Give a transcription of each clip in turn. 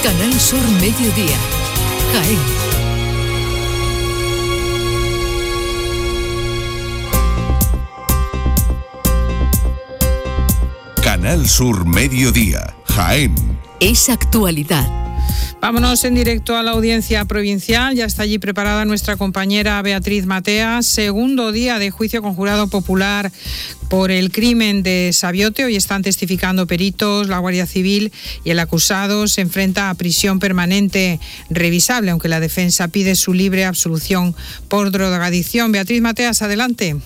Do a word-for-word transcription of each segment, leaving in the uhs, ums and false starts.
Canal Sur Mediodía, Jaén. Canal Sur Mediodía, Jaén. Es actualidad. Vámonos en directo a la audiencia provincial. Ya está allí preparada nuestra compañera Beatriz Mateas. Segundo día de juicio con jurado popular por el crimen de Sabiote. Hoy están testificando peritos, la Guardia Civil, y el acusado se enfrenta a prisión permanente revisable, aunque la defensa pide su libre absolución por drogadicción. Beatriz Mateas, adelante.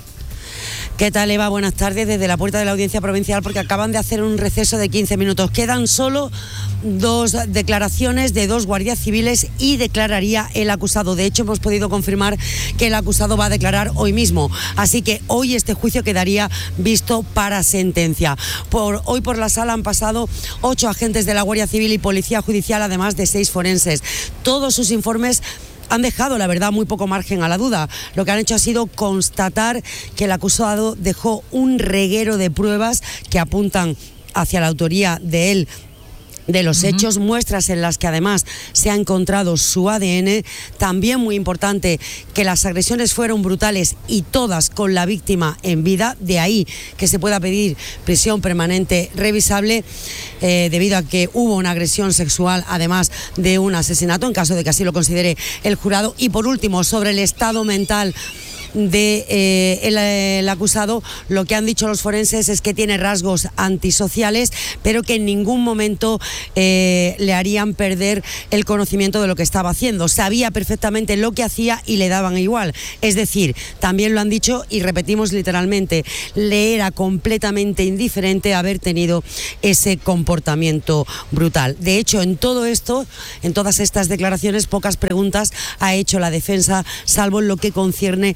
¿Qué tal, Eva? Buenas tardes desde la puerta de la audiencia provincial, porque acaban de hacer un receso de quince minutos. Quedan solo dos declaraciones de dos guardias civiles y declararía el acusado. De hecho, hemos podido confirmar que el acusado va a declarar hoy mismo. Así que hoy este juicio quedaría visto para sentencia. Por, hoy por la sala han pasado ocho agentes de la Guardia Civil y Policía Judicial, además de seis forenses. Todos sus informes han dejado, la verdad, muy poco margen a la duda. Lo que han hecho ha sido constatar que el acusado dejó un reguero de pruebas que apuntan hacia la autoría de él de los uh-huh. hechos, muestras en las que además se ha encontrado su A D N. También muy importante que las agresiones fueron brutales y todas con la víctima en vida, de ahí que se pueda pedir prisión permanente revisable eh, debido a que hubo una agresión sexual además de un asesinato, en caso de que así lo considere el jurado. Y por último, sobre el estado mental de eh, el, el acusado, lo que han dicho los forenses es que tiene rasgos antisociales, pero que en ningún momento eh, le harían perder el conocimiento de lo que estaba haciendo. Sabía perfectamente lo que hacía y le daban igual. Es decir, también lo han dicho y repetimos literalmente, le era completamente indiferente haber tenido ese comportamiento brutal. De hecho, en todo esto, en todas estas declaraciones, pocas preguntas ha hecho la defensa, salvo en lo que concierne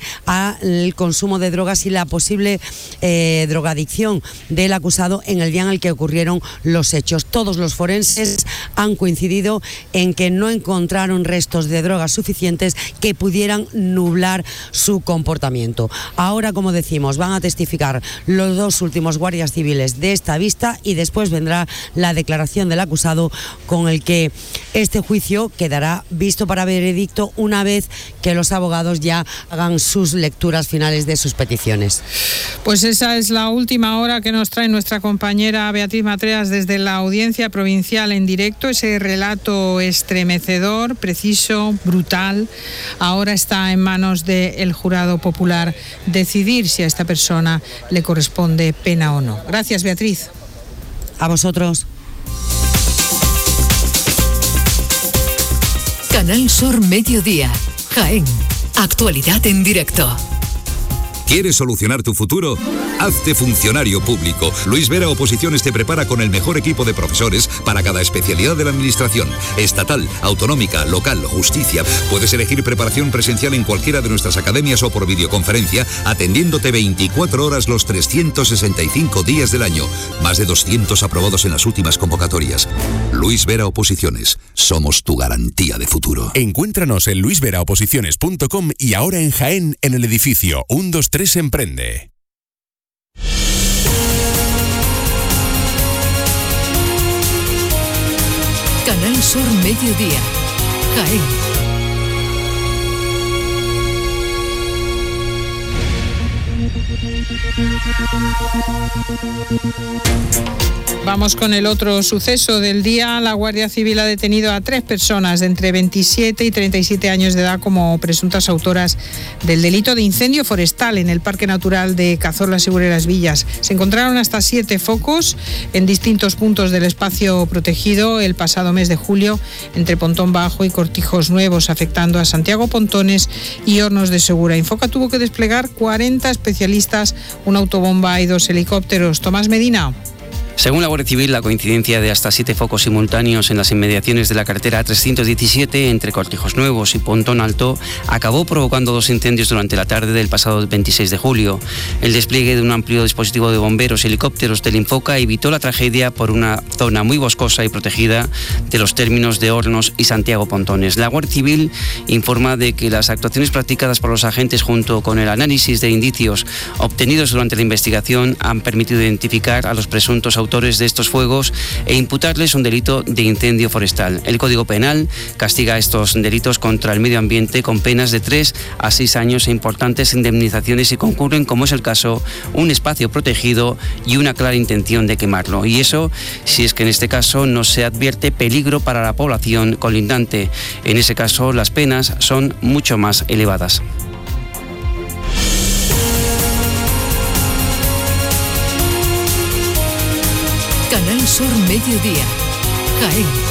al consumo de drogas y la posible eh, drogadicción del acusado en el día en el que ocurrieron los hechos. Todos los forenses han coincidido en que no encontraron restos de drogas suficientes que pudieran nublar su comportamiento. Ahora, como decimos, van a testificar los dos últimos guardias civiles de esta vista y después vendrá la declaración del acusado, con el que este juicio quedará visto para veredicto una vez que los abogados ya hagan sus lecturas finales de sus peticiones. Pues esa es la última hora que nos trae nuestra compañera Beatriz Mateas desde la audiencia provincial en directo. Ese relato estremecedor, preciso, brutal, ahora está en manos del jurado popular decidir si a esta persona le corresponde pena o no. Gracias, Beatriz. A vosotros. Canal Sur Mediodía, Jaén. Actualidad en directo. ¿Quieres solucionar tu futuro? Hazte funcionario público. Luis Vera Oposiciones te prepara con el mejor equipo de profesores para cada especialidad de la administración. Estatal, autonómica, local, justicia. Puedes elegir preparación presencial en cualquiera de nuestras academias o por videoconferencia, atendiéndote veinticuatro horas los trescientos sesenta y cinco días del año. Más de doscientos aprobados en las últimas convocatorias. Luis Vera Oposiciones. Somos tu garantía de futuro. Encuéntranos en luis vera oposiciones punto com y ahora en Jaén, en el edificio uno dos tres Emprende. Canal Sur Mediodía, Jaén. Vamos con el otro suceso del día. La Guardia Civil ha detenido a tres personas de entre veintisiete y treinta y siete años de edad como presuntas autoras del delito de incendio forestal en el Parque Natural de Cazorla-Segureras Villas. Se encontraron hasta siete focos en distintos puntos del espacio protegido el pasado mes de julio entre Pontón Bajo y Cortijos Nuevos, afectando a Santiago Pontones y Hornos de Segura. Infoca tuvo que desplegar cuarenta especialistas, una autobomba y dos helicópteros. Tomás Medina. Según la Guardia Civil, la coincidencia de hasta siete focos simultáneos en las inmediaciones de la carretera trescientos diecisiete entre Cortijos Nuevos y Pontón Alto acabó provocando dos incendios durante la tarde del pasado veintiséis de julio. El despliegue de un amplio dispositivo de bomberos y helicópteros del Infoca evitó la tragedia por una zona muy boscosa y protegida de los términos de Hornos y Santiago Pontones. La Guardia Civil informa de que las actuaciones practicadas por los agentes junto con el análisis de indicios obtenidos durante la investigación han permitido identificar a los presuntos autores de estos fuegos e imputarles un delito de incendio forestal. El Código Penal castiga estos delitos contra el medio ambiente con penas de tres a seis años e importantes indemnizaciones si concurren, como es el caso, un espacio protegido y una clara intención de quemarlo. Y eso si es que en este caso no se advierte peligro para la población colindante. En ese caso las penas son mucho más elevadas. Canal Sur Mediodía, Jaén.